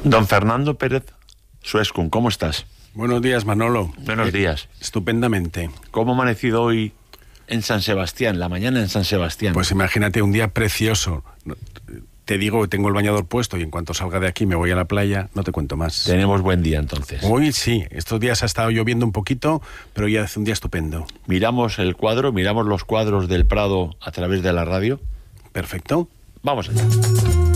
Don Fernando Pérez Suescun, ¿cómo estás? Buenos días, Manolo. Buenos días. Estupendamente. ¿Cómo ha amanecido hoy en San Sebastián, la mañana en San Sebastián? Pues imagínate, un día precioso. Te digo que tengo el bañador puesto y en cuanto salga de aquí me voy a la playa, no te cuento más. Tenemos buen día entonces. Hoy sí, estos días ha estado lloviendo un poquito, pero ya hace un día estupendo. Miramos los cuadros del Prado a través de la radio. Perfecto. Vamos allá.